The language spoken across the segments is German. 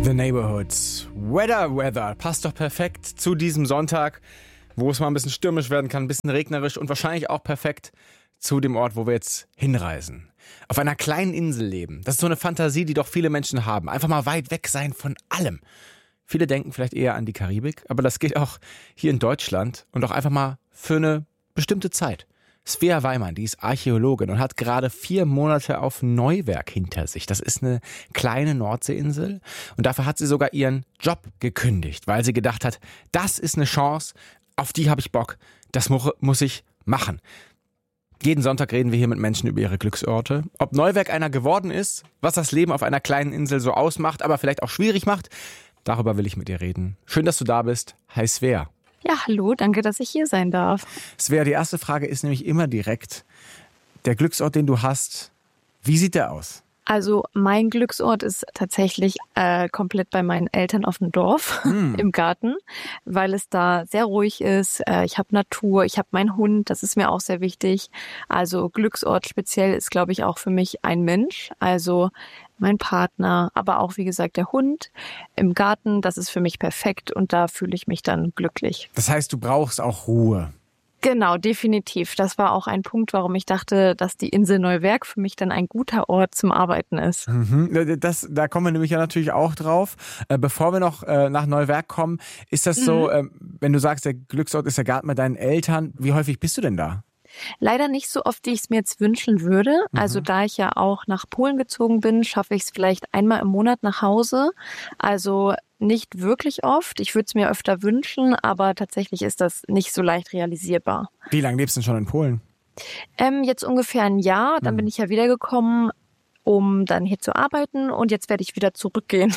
The Neighborhoods. Weather. Passt doch perfekt zu diesem Sonntag, wo es mal ein bisschen stürmisch werden kann, ein bisschen regnerisch und wahrscheinlich auch perfekt zu dem Ort, wo wir jetzt hinreisen. Auf einer kleinen Insel leben. Das ist so eine Fantasie, die doch viele Menschen haben. Einfach mal weit weg sein von allem. Viele denken vielleicht eher an die Karibik, aber das geht auch hier in Deutschland und auch einfach mal für eine bestimmte Zeit. Svea Weimann, die ist Archäologin und hat gerade 4 Monate auf Neuwerk hinter sich. Das ist eine kleine Nordseeinsel und dafür hat sie sogar ihren Job gekündigt, weil sie gedacht hat, das ist eine Chance, auf die habe ich Bock, das muss ich machen. Jeden Sonntag reden wir hier mit Menschen über ihre Glücksorte. Ob Neuwerk einer geworden ist, was das Leben auf einer kleinen Insel so ausmacht, aber vielleicht auch schwierig macht, darüber will ich mit dir reden. Schön, dass du da bist. Hi Svea. Ja, hallo, danke, dass ich hier sein darf. Svea, die erste Frage ist nämlich immer direkt. Der Glücksort, den du hast, wie sieht der aus? Also mein Glücksort ist tatsächlich komplett bei meinen Eltern auf dem Dorf im Garten, weil es da sehr ruhig ist. Ich habe Natur, ich habe meinen Hund, das ist mir auch sehr wichtig. Also Glücksort speziell ist, glaube ich, auch für mich ein Mensch, also mein Partner, aber auch, wie gesagt, der Hund im Garten. Das ist für mich perfekt und da fühle ich mich dann glücklich. Das heißt, du brauchst auch Ruhe. Genau, definitiv. Das war auch ein Punkt, warum ich dachte, dass die Insel Neuwerk für mich dann ein guter Ort zum Arbeiten ist. Da kommen wir nämlich ja natürlich auch drauf. Bevor wir noch nach Neuwerk kommen, ist das so, wenn du sagst, der Glücksort ist der Garten mit deinen Eltern, wie häufig bist du denn da? Leider nicht so oft, wie ich es mir jetzt wünschen würde. Also da ich ja auch nach Polen gezogen bin, schaffe ich es vielleicht einmal im Monat nach Hause. Also nicht wirklich oft. Ich würde es mir öfter wünschen, aber tatsächlich ist das nicht so leicht realisierbar. Wie lange lebst du denn schon in Polen? Jetzt ungefähr ein Jahr. Dann bin ich ja wiedergekommen, um dann hier zu arbeiten und jetzt werde ich wieder zurückgehen.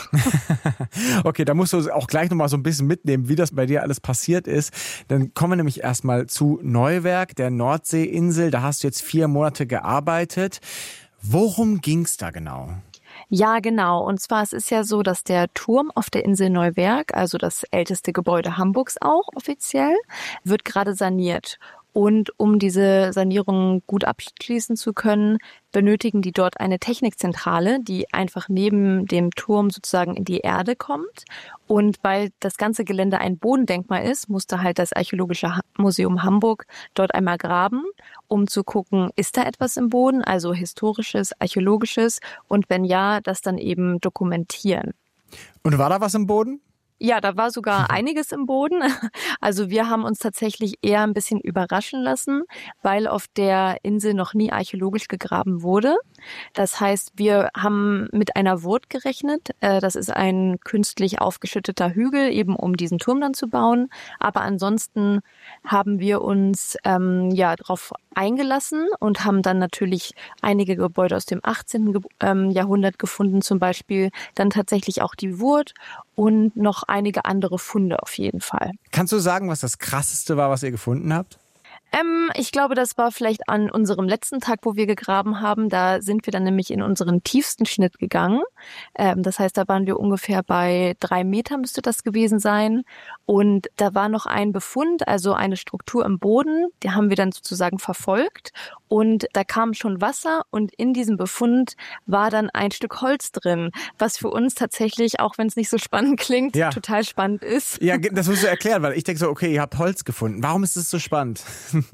Okay, da musst du auch gleich nochmal so ein bisschen mitnehmen, wie das bei dir alles passiert ist. Dann kommen wir nämlich erstmal zu Neuwerk, der Nordseeinsel. Da hast du jetzt 4 Monate gearbeitet. Worum ging's da genau? Ja, genau. Und zwar, es ist ja so, dass der Turm auf der Insel Neuwerk, also das älteste Gebäude Hamburgs auch offiziell, wird gerade saniert. Und um diese Sanierung gut abschließen zu können, benötigen die dort eine Technikzentrale, die einfach neben dem Turm sozusagen in die Erde kommt. Und weil das ganze Gelände ein Bodendenkmal ist, musste halt das Archäologische Museum Hamburg dort einmal graben, um zu gucken, ist da etwas im Boden, also historisches, archäologisches, und wenn ja, das dann eben dokumentieren. Und war da was im Boden? Ja, da war sogar einiges im Boden. Also wir haben uns tatsächlich eher ein bisschen überraschen lassen, weil auf der Insel noch nie archäologisch gegraben wurde. Das heißt, wir haben mit einer Wurt gerechnet. Das ist ein künstlich aufgeschütteter Hügel, eben um diesen Turm dann zu bauen. Aber ansonsten haben wir uns darauf eingelassen und haben dann natürlich einige Gebäude aus dem 18. Jahrhundert gefunden, zum Beispiel dann tatsächlich auch die Wurt und noch einige andere Funde auf jeden Fall. Kannst du sagen, was das Krasseste war, was ihr gefunden habt? Ich glaube, das war vielleicht an unserem letzten Tag, wo wir gegraben haben. Da sind wir dann nämlich in unseren tiefsten Schnitt gegangen. Das heißt, da waren wir ungefähr bei 3 Meter müsste das gewesen sein. Und da war noch ein Befund, also eine Struktur im Boden. Die haben wir dann sozusagen verfolgt. Und da kam schon Wasser und in diesem Befund war dann ein Stück Holz drin, was für uns tatsächlich, auch wenn es nicht so spannend klingt, total spannend ist. Ja, das musst du erklären, weil ich denke so, okay, ihr habt Holz gefunden. Warum ist es so spannend?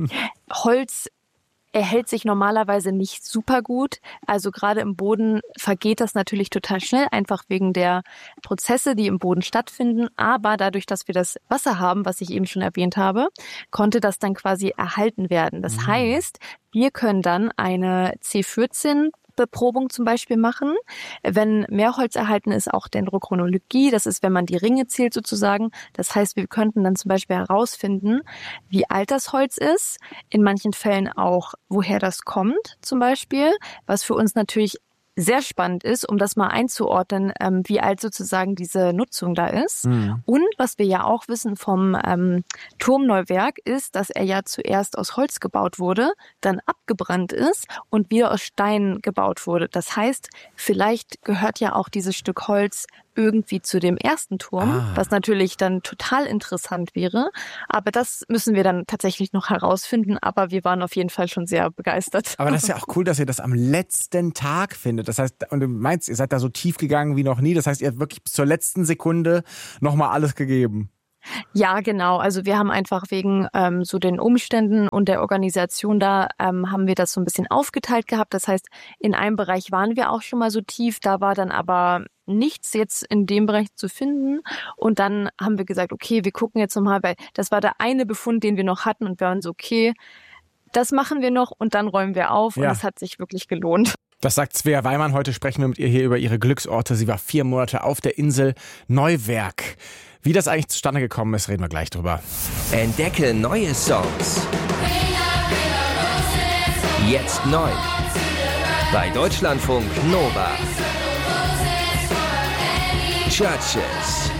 Holz erhält sich normalerweise nicht super gut. Also gerade im Boden vergeht das natürlich total schnell, einfach wegen der Prozesse, die im Boden stattfinden. Aber dadurch, dass wir das Wasser haben, was ich eben schon erwähnt habe, konnte das dann quasi erhalten werden. Das heißt, wir können dann eine C14 Beprobung zum Beispiel machen. Wenn mehr Holz erhalten ist, auch Dendrochronologie, das ist, wenn man die Ringe zählt sozusagen. Das heißt, wir könnten dann zum Beispiel herausfinden, wie alt das Holz ist, in manchen Fällen auch, woher das kommt zum Beispiel, was für uns natürlich sehr spannend ist, um das mal einzuordnen, wie alt sozusagen diese Nutzung da ist. Und was wir ja auch wissen vom Turm Neuwerk ist, dass er ja zuerst aus Holz gebaut wurde, dann abgebrannt ist und wieder aus Stein gebaut wurde. Das heißt, vielleicht gehört ja auch dieses Stück Holz irgendwie zu dem ersten Turm, was natürlich dann total interessant wäre. Aber das müssen wir dann tatsächlich noch herausfinden. Aber wir waren auf jeden Fall schon sehr begeistert. Aber das ist ja auch cool, dass ihr das am letzten Tag findet. Das heißt, und du meinst, ihr seid da so tief gegangen wie noch nie. Das heißt, ihr habt wirklich bis zur letzten Sekunde nochmal alles gegeben. Ja, genau. Also wir haben einfach wegen so den Umständen und der Organisation da haben wir das so ein bisschen aufgeteilt gehabt. Das heißt, in einem Bereich waren wir auch schon mal so tief, da war dann aber nichts jetzt in dem Bereich zu finden. Und dann haben wir gesagt, okay, wir gucken jetzt nochmal, weil das war der eine Befund, den wir noch hatten und wir waren so, okay, das machen wir noch und dann räumen wir auf und es hat sich wirklich gelohnt. Das sagt Svea Weimann. Heute sprechen wir mit ihr hier über ihre Glücksorte. Sie war 4 Monate auf der Insel Neuwerk. Wie das eigentlich zustande gekommen ist, reden wir gleich drüber. Entdecke neue Songs. Jetzt neu. Bei Deutschlandfunk Nova. Churches.